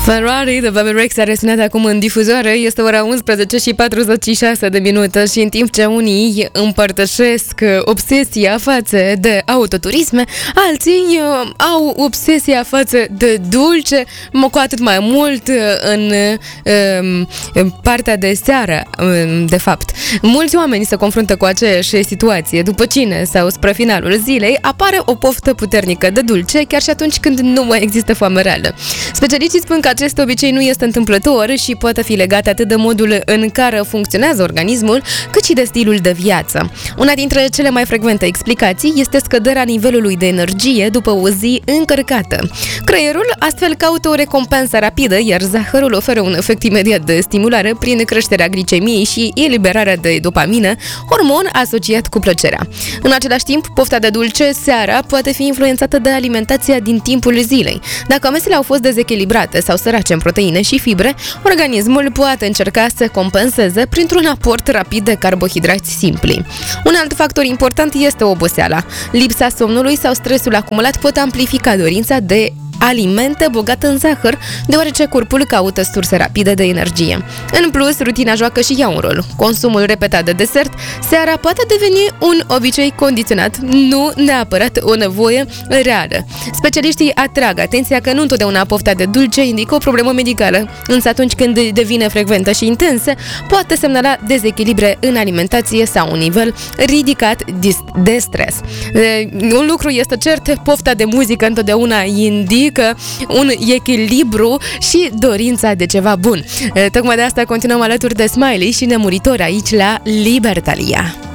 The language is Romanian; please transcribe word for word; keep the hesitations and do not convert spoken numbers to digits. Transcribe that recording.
Ferrari de Bebe Rexha are sunat acum în difuzoare. Este ora unsprezece și patruzeci și șase de minute și în timp ce unii împărtășesc obsesia față de autoturisme, alții uh, au obsesia față de dulce, cu atât mai mult în, uh, în partea de seară, uh, de fapt. Mulți oameni se confruntă cu aceeași situație. După cine sau spre finalul zilei, apare o poftă puternică de dulce, chiar și atunci când nu mai există foame reală. Specialiștii spun că acest obicei nu este întâmplător și poate fi legat atât de modul în care funcționează organismul, cât și de stilul de viață. Una dintre cele mai frecvente explicații este scăderea nivelului de energie după o zi încărcată. Creierul astfel caută o recompensă rapidă, iar zahărul oferă un efect imediat de stimulare prin creșterea glicemiei și eliberarea de dopamină, hormon asociat cu plăcerea. În același timp, pofta de dulce seara poate fi influențată de alimentația din timpul zilei. Dacă mesele au fost dezechilibrate sau sărace în proteine și fibre, organismul poate încerca să compenseze printr-un aport rapid de carbohidrați simpli. Un alt factor important este oboseala. Lipsa somnului sau stresul acumulat pot amplifica dorința de alimente bogate în zahăr, deoarece corpul caută surse rapide de energie. În plus, rutina joacă și ea un rol. Consumul repetat de desert seara poate deveni un obicei condiționat, nu neapărat o nevoie reală. Specialiștii atrag atenția că nu întotdeauna pofta de dulce indică o problemă medicală, însă atunci când devine frecventă și intensă, poate semnala dezechilibre în alimentație sau un nivel ridicat de stres. Un lucru este cert, pofta de muzică întotdeauna indică un echilibru și dorința de ceva bun. Tocmai de asta continuăm alături de Smiley și Nemuritor aici la Libertalia.